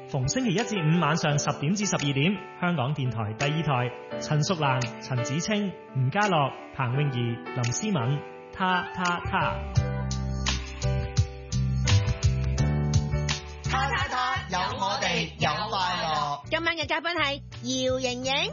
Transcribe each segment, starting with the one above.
逢星期一至五晚上10點至12點，香港電台第二台，陳淑蘭、陳子清、吳家樂、彭詠儀、林思敏，他。 有我哋有快樂。 今晚嘅嘉賓係姚瑩瑩。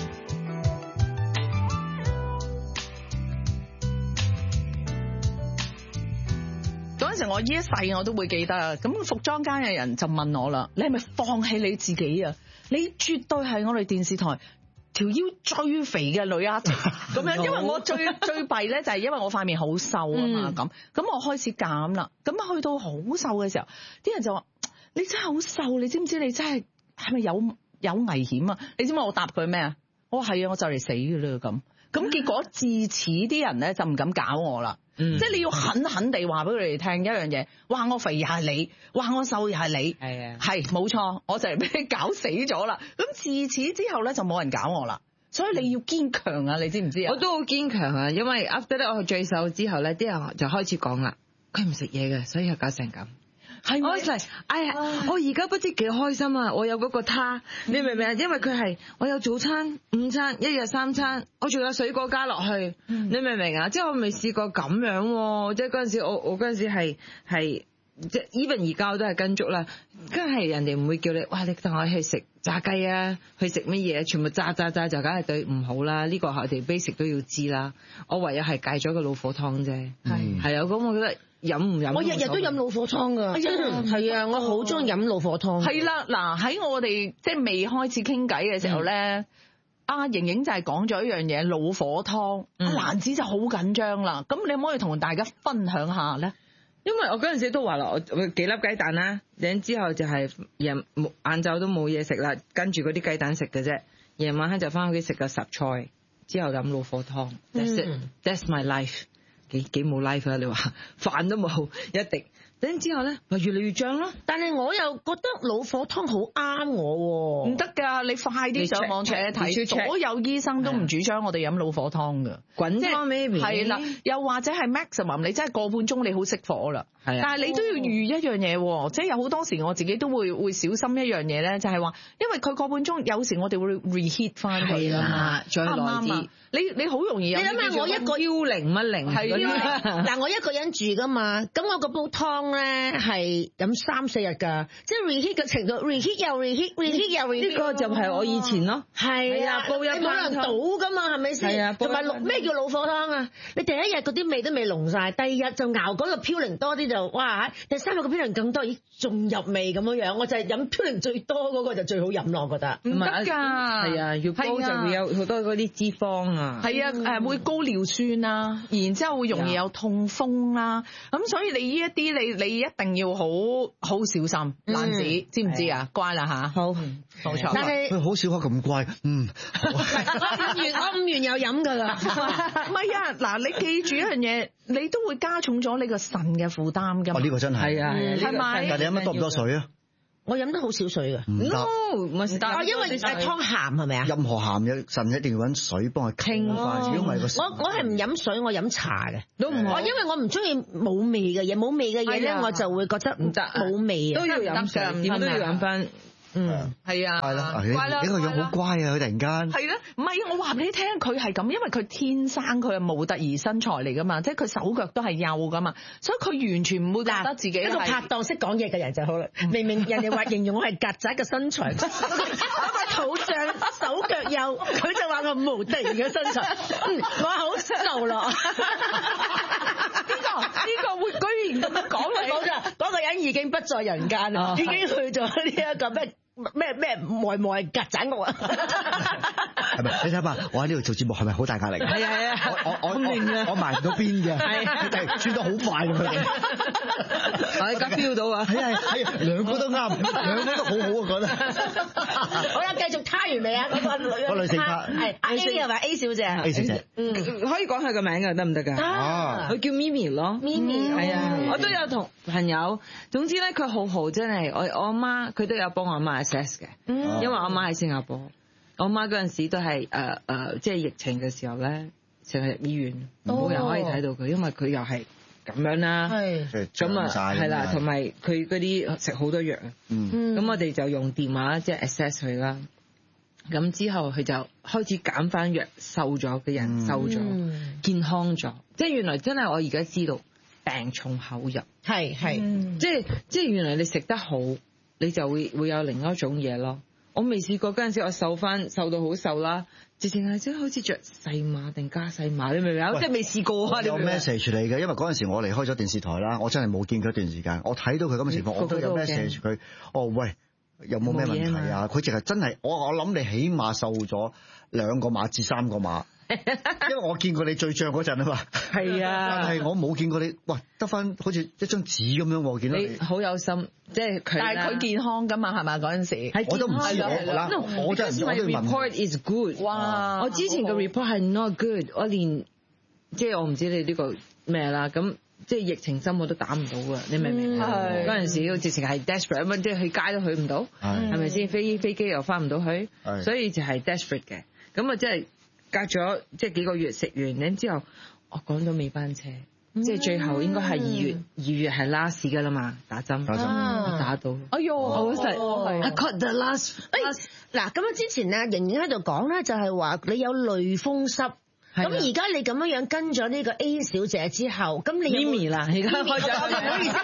嗰陣時我呢一世我都會記得，咁服裝間嘅人就問我啦：你係咪放棄你自己啊？你絕對係我哋電視台條腰最肥嘅女啊！咁樣，因為我最弊咧就係因為我塊面好瘦啊嘛，咁我開始減啦，咁去到好瘦嘅時候，啲人就話：你真係好瘦，你知唔知你真係咪有危險啊？你知唔知我答佢咩啊？我話係啊，我就嚟死㗎啦咁。咁結果自此啲人咧就唔敢搞我啦。即係你要狠狠地話俾佢哋聽一樣嘢，話我肥又係你，話我瘦又係你，係冇錯，我就係俾你搞死咗啦。咁自此之後咧就冇人搞我啦。所以你要堅強啊，你知唔知啊？ 我都好堅強啊，因為 after 咧我最瘦之後咧，啲人就開始講啦，佢唔食嘢嘅，所以佢搞成咁。係我嚟，哎呀，我而家不知幾開心啊！我有嗰個他，你明唔明啊？因為佢係我有早餐、午餐、一日三餐，我仲有水果加落去，你明唔明啊？即係我未試過咁樣，即係嗰陣時我嗰陣時係即係 even 而家我都係跟足啦，梗係人哋唔會叫你，哇！你帶我去食炸雞啊，去食乜嘢？全部炸就梗係對唔好啦。呢個我哋 basic 都要知啦。我唯有係戒咗個老火湯啫，係啊，咁我覺得。飲唔飲？ 我日日都飲老火湯噶，係啊，我好中意飲老火湯。 係啦，嗱喺我哋即係未開始傾偈嘅時候咧，阿瑩瑩就係講咗一樣嘢，老火湯。阿蘭子就好緊張啦，咁你可唔可以同大家分享下咧？ 因為我嗰陣時都話啦，我幾粒雞蛋啦，然之後就係晏晝都冇嘢食啦，跟住嗰啲雞蛋食嘅啫，夜晚黑就翻屋企食個雜菜，之後飲老火湯。That's it. That's my life. 幾冇 life 啊！你話飯都冇一滴，等之後咧咪越嚟越脹咯。 但係我又覺得老火湯好啱我喎， 唔得㗎！你快啲上網睇，所有醫生都唔主張我哋飲老火湯㗎。 滾湯 maybe 係啦，又或者係 maximum，你真係個半鐘你好熄火啦。但係你都要預一樣嘢喎，即係有好多時我自己都會小心一樣嘢咧，就係話，因為佢個半鐘有時我哋會 reheat 翻佢啦， 再耐啲。 你好容易有。 你諗下我一個 1010係嗱，我一個人住㗎嘛，咁我個煲湯咧係飲3-4日㗎，即係 reheat 嘅程度 reheat 又 reheat 又 reheat。 呢個就係我以前咯。 係啊，煲一冇人倒㗎嘛，係咪先？ 係啊， 同埋咩叫老火湯啊？你第一日嗰啲味都未濃晒，第二日就熬嗰個嘌呤多啲就哇，第三日個嘌呤更多，咦仲入味咁樣樣。我就係飲嘌呤最多嗰個就最好飲咯，我覺得。 唔得㗎。 係啊，越高就會有好多嗰啲脂肪啊。 係啊，會高尿酸啦，然之後會容易有痛風啦。咁所以你呢一啲你一定要好小心，蘭子知唔知啊？乖啦嚇。好，冇錯。 但係佢好少可咁乖， 我5元有飲㗎啦。 唔係啊，嗱，你記住一樣嘢，你都會加重咗你個腎嘅負擔㗎嘛。 呢個真係。 係啊， 係咪？ 但係你飲得多唔多水啊？ 我飲得好少水㗎。 唔得。 唔係得。 因為湯鹹係咪啊？ 任何鹹嘅腎一定要揾水幫佢傾翻，如果唔係個。 我係唔飲水，我飲茶嘅。 都唔好。 因為我唔中意冇味嘅嘢，冇味嘅嘢咧，我就會覺得唔得，冇味啊。 都要飲水，點都要飲翻。 係啊， 係啦，呢個樣好乖啊！佢突然間係啦，唔係我話俾你聽，佢係咁，因為佢天生佢係模特兒身材嚟噶嘛，即係佢手腳都係幼噶嘛，所以佢完全唔會覺得自己一個拍檔識講嘢嘅人就好啦。明明人哋話形容我係曱甴嘅身材，我個肚脹手腳幼，佢就話我模特兒嘅身材，我好瘦咯。 呢個會居然咁樣講你， 冇錯，嗰個人已經不在人間啦，已經去咗呢一個咩外曱甴屋啊！ 係咪？你睇下，我喺呢度做節目係咪好大壓力？ 係啊， 我埋唔到邊嘅，係轉得好快咁樣。 我而家 feel 到啊！ 係兩個都啱，兩個都好好啊，覺得。 好啦，繼續他完未啊？嗰女性他係 A 係咪 A 小姐 ？A 小姐， 可以講佢個名㗎，得唔得㗎？佢叫 Mimi 咯。 Mimi 係啊，我都有同朋友。總之咧，佢好真係，我阿媽佢都有幫我阿媽 assess 嘅，因為我阿媽喺新加坡。我阿媽嗰陣時都係即係疫情嘅時候咧，成日入醫院，冇人可以睇到佢，因為佢又係咁樣啦。 係咁啊係啦，同埋埋佢嗰啲食好多藥。咁我哋就用電話即係 access 佢啦。咁之後佢就開始減翻藥，瘦咗嘅人瘦咗，健康咗。即係原來真係我而家知道病從口入， 係即係原來你食得好，你就會有另一種嘢咯。我未試過嗰陣時，我瘦到好瘦啦，直情係即係好似着細碼定加細碼，你明唔明啊？即係未試過啊！ 有 message 嚟嘅，因為嗰陣時我離開咗電視台啦，我真係冇見佢一段時間，我睇到佢咁嘅情況，我都有 message 佢。哦喂，有冇咩問題啊？佢淨係真係我諗你起碼瘦咗2個碼至3個碼。因為我見過你最脹嗰陣啊嘛， 係啊， 但係我冇見過你，哇，得翻好似一張紙咁樣喎，見到你好有心，即係佢， 但係佢健康㗎嘛，係咪嗰陣時？ 我都唔知我真係我都要問。 report is good， 哇！我之前嘅 report 係 not good， 我連即係我唔知你呢個咩啦，咁即係疫情針我都打唔到㗎，你明唔明啊？嗰陣時直情係 desperate，咁即係去街都去唔到，係咪先？飛機又翻唔到去，所以就係 desperate 嘅，咁啊即係。隔咗即係幾個月食完，然之後我趕到尾班車，即係最後應該係2月係 last 㗎啦嘛，打針我打到， 哎呦好實 ，I caught the last。 嗱咁啊，之前啊瑩瑩喺度講咧，就係話你有類風濕。咁而家你咁樣跟咗呢個 A 小姐之後，咁你有 Mimi 啦，而家開咗， 唔好意思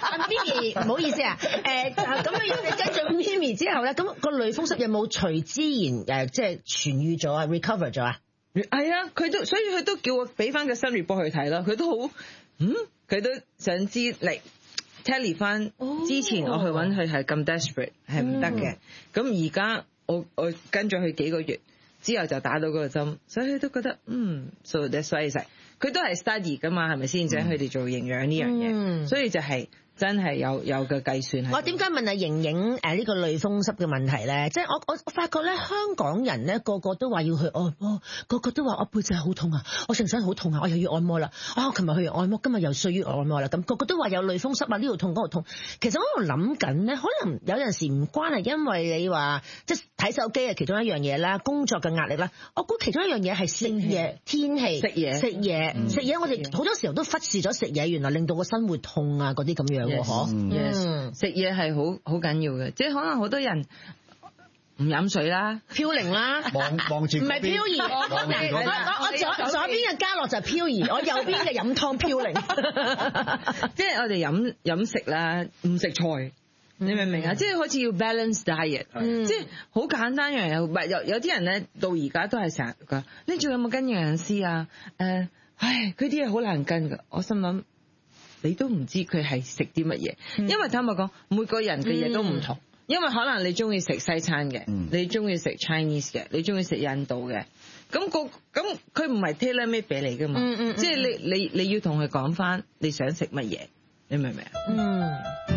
，Mimi 唔好意思啊，咁樣你跟咗 Mimi 之後咧，咁個類風濕有冇隨之然即係痊癒咗啊 recover 咗啊？ 係啊，所以佢都叫我俾翻個新 report 去睇啦，佢都好，佢都想知嚟 tally 翻之前我去揾佢係咁 desperate 係唔得嘅，咁而家我跟咗佢幾個月。之後就打到嗰個針，所以佢都覺得so that's why 佢都係 study 噶嘛，係咪先？請佢哋做營養呢樣嘢，所以就係真係有個計算係。 我點解問阿瑩瑩呢個類風濕嘅問題咧？即係我發覺咧，香港人咧個個都話要去按摩，個個都話我背脊好痛啊，我成身好痛啊，我又要按摩啦。我琴日去完按摩，今日又需要按摩啦。咁個個都話有類風濕啊，呢度痛嗰度痛。其實我喺度諗緊咧，可能有陣時唔關係，因為你話即係睇手機係其中一樣嘢啦，工作嘅壓力啦。我估其中一樣嘢係食嘢、天氣、食嘢。我哋好多時候都忽視咗食嘢，原來令到個身會痛啊嗰啲咁樣。 食嘢係好緊要嘅，即係可能好多人唔飲水啦， 飄零啦， 望住唔係漂移，我左邊嘅家樂就係漂移，我右邊嘅飲湯飄零， 即係我哋飲食啦，唔食菜。你明唔明啊？即係好似要 balance diet，即係好簡單樣嘢。唔係有啲人咧，到而家都係成日㗎。你仲有冇跟營養師啊？佢啲嘢好難跟㗎。我心諗你都唔知佢係食啲乜嘢，因為坦白講，每個人嘅嘢都唔同。因為可能你中意食西餐嘅，你中意食 Chinese 嘅，你中意食印度嘅，咁佢唔係 tailor made 俾你㗎嘛。即係你要同佢講返你想食乜嘢，你明唔明啊？